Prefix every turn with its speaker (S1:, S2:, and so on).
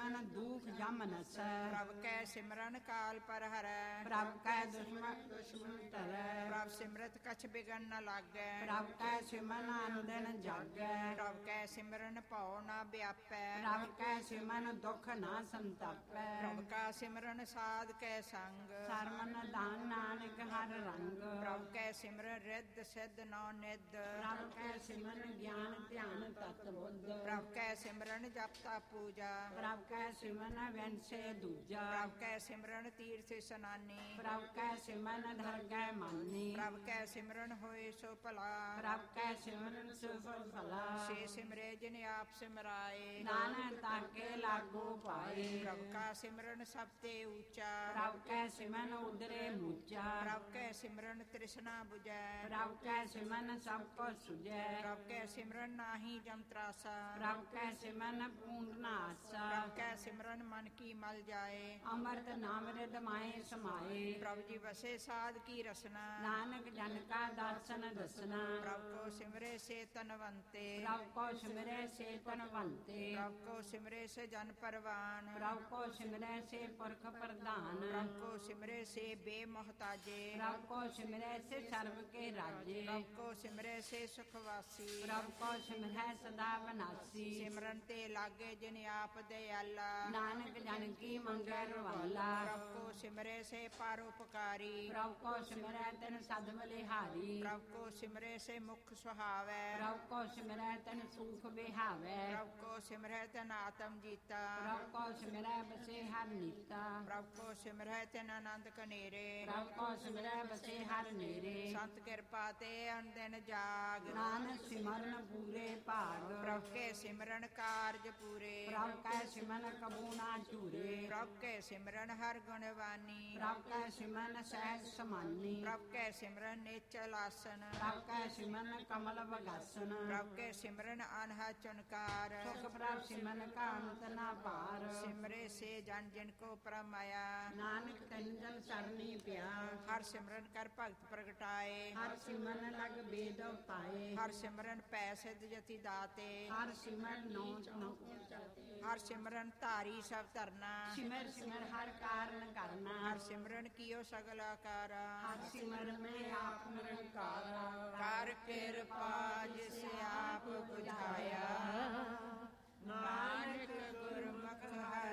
S1: सिमन दुख जम नसै।
S2: प्रभ कै सिमरन काल पर हरै।
S1: प्रभ कै दुश्मन टरै।
S2: प्रभ सिमरत कछ बिगन न लागै।
S1: प्रभ कै सिमन अनदिन जागै।
S2: प्रभ कै सिमरन भौ न व्यापै।
S1: प्रभ कै सिमन दुख न संतापै।
S2: प्रभ का सिमरन साध कै संग।
S1: सरमन दान नानक हर रंग।
S2: प्रभ कै सिमरन रिद्ध सिद्ध नौ निध।
S1: प्रभ कै सिमरन ज्ञान ध्यान तत बुद्ध।
S2: प्रभ कै सिमरन जप तप पूजा।
S1: प्रभ कै सिमरन वैंसे दूजा।
S2: प्रभ कै सिमरन तीर्थ स्नानी।
S1: प्रभ कै सिमरन धर कै मानी।
S2: प्रभ कै सिमरन होए सो भला।
S1: प्रभ कै सिमरन सुफल फला।
S2: से सिमरे जिन आप सिमराए।
S1: नानक ताके लागू पाए।
S2: प्रभ का सिमरन सब ते ऊंचा।
S1: प्रभ कै सिमरन उदरे मूचा।
S2: प्रभ कै सिमरन तृष्णा बुझै।
S1: प्रभ कै सिमरन सब को सुझै।
S2: प्रभ कै सिमरन नाही जम त्रासा।
S1: प्रभ कै सिमरन पूर्ण आशा।
S2: प्रभ कै सिमरन मन की मल जाए।
S1: अमृत नाम रिद माए समाए।
S2: प्रभ जी बसे साध की रसना।
S1: नानक जन का दर्शन दसना।
S2: प्रभ को सिमरे से तनवंते।
S1: प्रभ को सिमरे से तनवंते।
S2: प्रभ को सिमरे से जन परवान।
S1: प्रभ को सिमरे से पुरख प्रधान।
S2: प्रभ को सिमरे से बेमोहताजे।
S1: प्रभ को सिमरे से सर्व के राज्य।
S2: प्रभ को सिमरे से सुखवासी।
S1: प्रभ को सिमरै सदा बनासी।
S2: सिमरन ते लागे जिन आप दयाला।
S1: नानक जन की मंगै रवाला।
S2: प्रभ को सिमरे से परोपकारी।
S1: प्रभ को सिमरै तिन सद बलिहारी।
S2: प्रभ को सिमरे से मुख सुहावै।
S1: प्रभ को सिमरै तिन सुख बिहावै।
S2: प्रभ को सिमरै तिन आत्म जीता।
S1: प्रभ को सिमरै बसे हर नीता।
S2: प्रभ को सिमरै तिन आनंद कनेरे।
S1: प्रभ को सिमरै बसे हर नेरे।
S2: संत कृपा ते अनदिन जाग।
S1: नानक सिमरन पूरे भाग।
S2: प्रभ के सिमरन कारज पूरे।
S1: प्रभ कै सिमरन कबू ना चूरे।
S2: प्रभ के सिमरन हर गुणवानी।
S1: प्रभ कै सिमरन सहज समानी।
S2: प्रभ के सिमरन निचल आसन।
S1: प्रभ कै सिमरन कमल बगासन।
S2: प्रभ के सिमरन अनहा चुनकार।
S1: सुख प्रभ सिमरन का अंत ना पार।
S2: सिमरे से जन जिनको परमाया।
S1: नानक तिन जन सरनी पिया।
S2: हर सिमरन कर भगत प्रगटाए।
S1: हर सिमरन लग बेद पाए।
S2: हर सिमरन पै सिद्ध जति दाते।
S1: हर सिमर नौ
S2: हर सिमरन धारी सब धरना।
S1: सिमर सिमर हर कारण करना।
S2: हर सिमरन कियो सगल आकारा।
S1: हर सिमर में आप निरंकारा।
S2: कर कृपा जिसे आप बुझाया। नानक गुरमुख हर